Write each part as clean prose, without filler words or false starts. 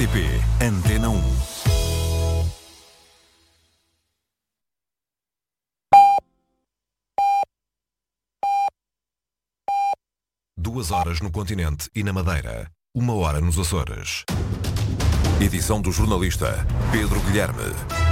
RTP Antena 1. Duas horas no continente e na Madeira. 1 hora nos Açores. Edição do jornalista Pedro Guilherme.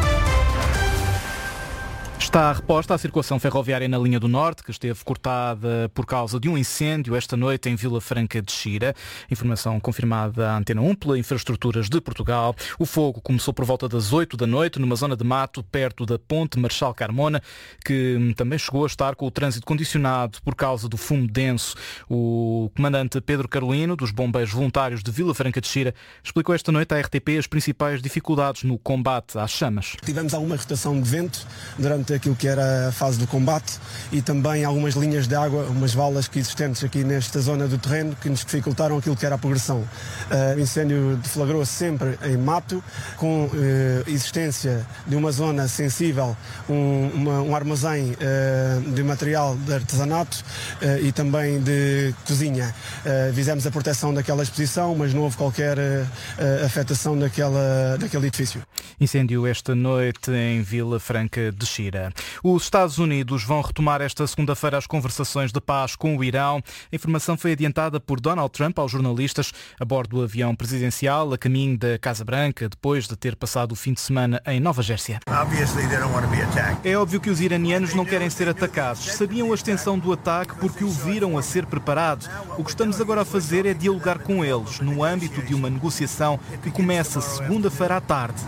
Está reposta a circulação ferroviária na linha do Norte, que esteve cortada por causa de um incêndio esta noite em Vila Franca de Xira. Informação confirmada à Antena 1 pela Infraestruturas de Portugal. O fogo começou por volta das 8 da noite, numa zona de mato perto da Ponte Marechal Carmona, que também chegou a estar com o trânsito condicionado por causa do fumo denso. O comandante Pedro Carolino, dos Bombeiros Voluntários de Vila Franca de Xira, explicou esta noite à RTP as principais dificuldades no combate às chamas. Tivemos alguma rotação de vento durante aquilo que era a fase do combate e também algumas linhas de água, umas valas que existentes aqui nesta zona do terreno que nos dificultaram aquilo que era a progressão. O incêndio deflagrou sempre em mato, com existência de uma zona sensível, um armazém de material de artesanato e também de cozinha. Fizemos a proteção daquela exposição, mas não houve qualquer afetação daquele edifício. Incêndio esta noite em Vila Franca de Xira. Os Estados Unidos vão retomar esta segunda-feira as conversações de paz com o Irão. A informação foi adiantada por Donald Trump aos jornalistas a bordo do avião presidencial a caminho da Casa Branca, depois de ter passado o fim de semana em Nova Jersey. É óbvio que os iranianos não querem ser atacados. Sabiam a extensão do ataque porque o viram a ser preparado. O que estamos agora a fazer é dialogar com eles, no âmbito de uma negociação que começa segunda-feira à tarde.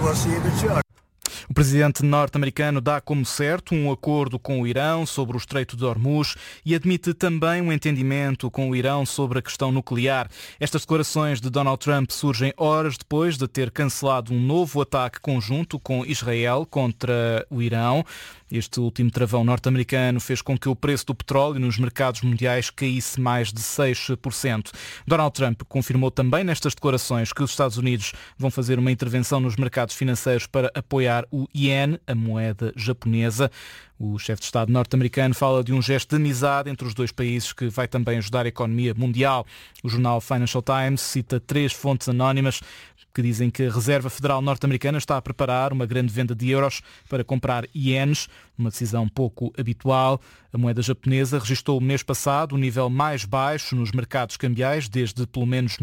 O presidente norte-americano dá como certo um acordo com o Irão sobre o Estreito de Hormuz e admite também um entendimento com o Irão sobre a questão nuclear. Estas declarações de Donald Trump surgem horas depois de ter cancelado um novo ataque conjunto com Israel contra o Irão. Este último travão norte-americano fez com que o preço do petróleo nos mercados mundiais caísse mais de 6%. Donald Trump confirmou também nestas declarações que os Estados Unidos vão fazer uma intervenção nos mercados financeiros para apoiar o iene, a moeda japonesa. O chefe de Estado norte-americano fala de um gesto de amizade entre os dois países que vai também ajudar a economia mundial. O jornal Financial Times cita 3 fontes anónimas que dizem que a Reserva Federal norte-americana está a preparar uma grande venda de euros para comprar ienes, uma decisão pouco habitual. A moeda japonesa registrou o mês passado o nível mais baixo nos mercados cambiais desde pelo menos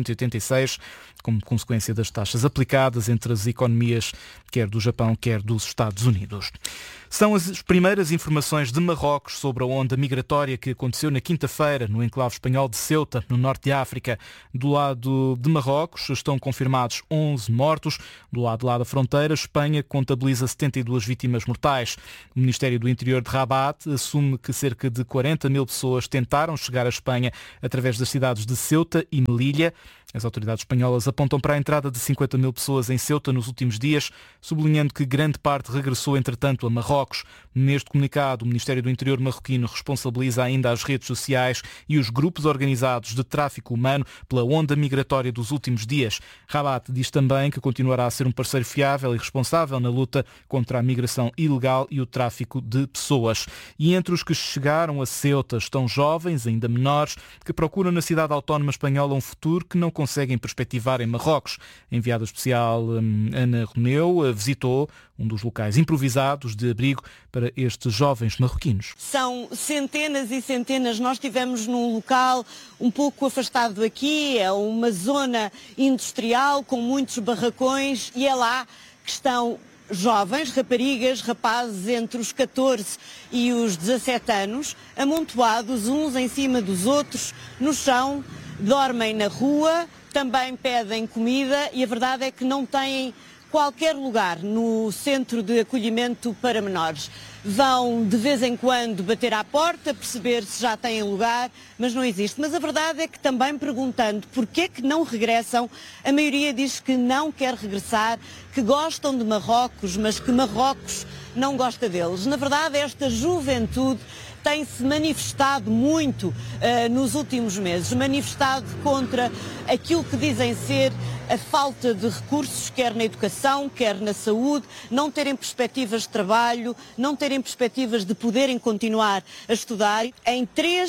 1986, como consequência das taxas aplicadas entre as economias quer do Japão, quer dos Estados Unidos. São as primeiras informações de Marrocos sobre a onda migratória que aconteceu na quinta-feira no enclave espanhol de Ceuta, no norte de África. Do lado de Marrocos estão confirmados 11 mortos. Do lado de lá da fronteira, Espanha contabiliza 72 vítimas mortais. O Ministério do Interior de Rabat assume que cerca de 40 mil pessoas tentaram chegar à Espanha através das cidades de Ceuta e Melilla. As autoridades espanholas apontam para a entrada de 50 mil pessoas em Ceuta nos últimos dias, sublinhando que grande parte regressou, entretanto, a Marrocos. Neste comunicado, o Ministério do Interior marroquino responsabiliza ainda as redes sociais e os grupos organizados de tráfico humano pela onda migratória dos últimos dias. Rabat diz também que continuará a ser um parceiro fiável e responsável na luta contra a migração ilegal e o tráfico de pessoas. E entre os que chegaram a Ceuta estão jovens, ainda menores, que procuram na cidade autónoma espanhola um futuro que não conseguem perspectivar em Marrocos. A enviada especial Ana Romeu visitou um dos locais improvisados de abrigo para estes jovens marroquinos. São centenas e centenas. Nós estivemos num local um pouco afastado daqui, é uma zona industrial com muitos barracões e é lá que estão jovens, raparigas, rapazes entre os 14 e os 17 anos, amontoados uns em cima dos outros, no chão, dormem na rua, também pedem comida e a verdade é que não têm qualquer lugar no centro de acolhimento para menores. Vão de vez em quando bater à porta, perceber se já têm lugar, mas não existe. Mas a verdade é que também perguntando porquê que não regressam, a maioria diz que não quer regressar, que gostam de Marrocos, mas que Marrocos não gosta deles. Na verdade, esta juventude tem-se manifestado muito nos últimos meses, manifestado contra aquilo que dizem ser a falta de recursos, quer na educação, quer na saúde, não terem perspectivas de trabalho, não terem perspectivas de poderem continuar a estudar. Em 3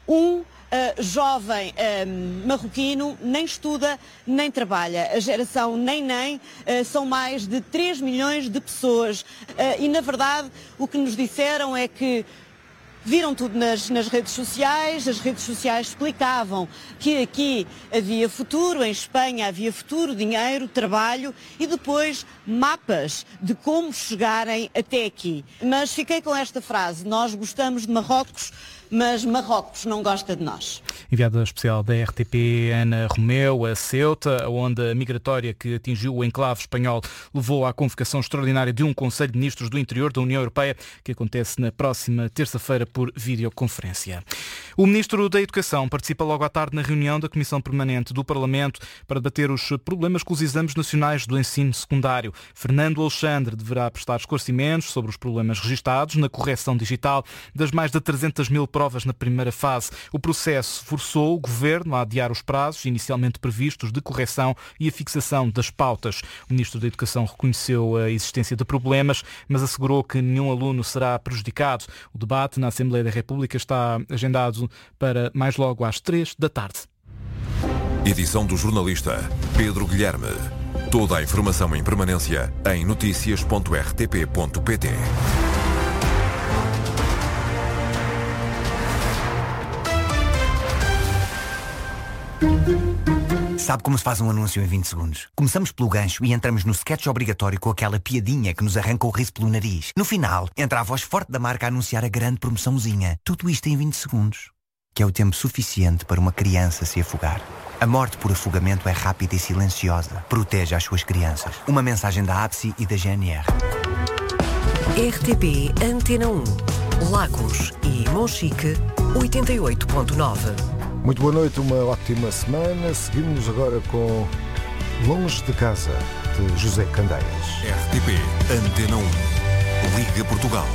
jovem marroquino nem estuda nem trabalha. A geração nem são mais de 3 milhões de pessoas e na verdade o que nos disseram é que viram tudo nas redes sociais, as redes sociais explicavam que aqui havia futuro, em Espanha havia futuro, dinheiro, trabalho e depois mapas de como chegarem até aqui. Mas fiquei com esta frase: nós gostamos de Marrocos, mas Marrocos não gosta de nós. Enviada especial da RTP, Ana Romeu, a Ceuta, a onda migratória que atingiu o enclave espanhol levou à convocação extraordinária de um Conselho de Ministros do Interior da União Europeia, que acontece na próxima terça-feira por videoconferência. O Ministro da Educação participa logo à tarde na reunião da Comissão Permanente do Parlamento para debater os problemas com os exames nacionais do ensino secundário. Fernando Alexandre deverá prestar esclarecimentos sobre os problemas registados na correção digital das mais de 300 mil provas na primeira fase. O processo forçou o Governo a adiar os prazos inicialmente previstos de correção e a fixação das pautas. O Ministro da Educação reconheceu a existência de problemas, mas assegurou que nenhum aluno será prejudicado. O debate na Assembleia da República está agendado para mais logo às 3 da tarde. Edição do jornalista Pedro Guilherme. Toda a informação em permanência em noticias.rtp.pt. Sabe como se faz um anúncio em 20 segundos? Começamos pelo gancho e entramos no sketch obrigatório com aquela piadinha que nos arranca o riso pelo nariz. No final, entra a voz forte da marca a anunciar a grande promoçãozinha. Tudo isto em 20 segundos. Que é o tempo suficiente para uma criança se afogar. A morte por afogamento é rápida e silenciosa. Proteja as suas crianças. Uma mensagem da APSI e da GNR. RTP Antena 1. Lagos e Monchique 88.9. Muito boa noite, uma ótima semana. Seguimos agora com Longe de Casa, de José Candeias. RTP Antena 1. Liga Portugal.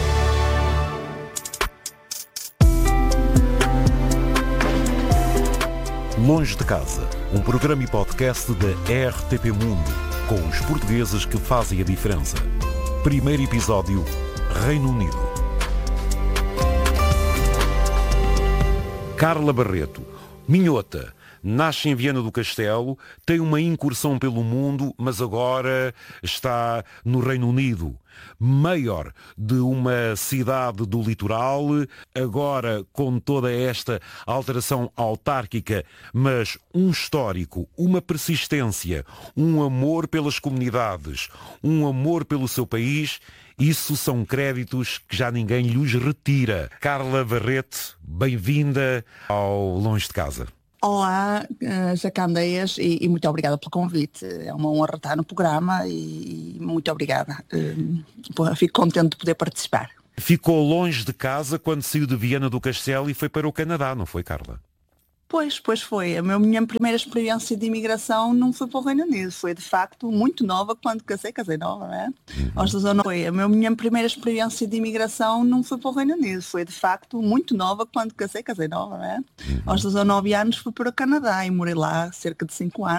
Longe de Casa, um programa e podcast da RTP Mundo, com os portugueses que fazem a diferença. Primeiro episódio, Reino Unido. Carla Barreto, minhota, nasce em Viana do Castelo, tem uma incursão pelo mundo, mas agora está no Reino Unido. Maior de uma cidade do litoral, agora com toda esta alteração autárquica, mas um histórico, uma persistência, um amor pelas comunidades, um amor pelo seu país. Isso são créditos que já ninguém lhes retira. Carla Barreto, bem-vinda ao Longe de Casa. Olá, José Candeias, e muito obrigada pelo convite. É uma honra estar no programa e muito obrigada. Fico contente de poder participar. Ficou longe de casa quando saiu de Viana do Castelo e foi para o Canadá, não foi, Carla? Pois foi. A minha primeira experiência de imigração não foi para o Reino Unido. Foi, de facto, muito nova quando casei nova, não é? A minha primeira experiência de imigração não foi para o Reino Unido. Foi, de facto, muito nova quando casei nova, não é? Aos 19 anos fui para o Canadá e morei lá cerca de 5 anos.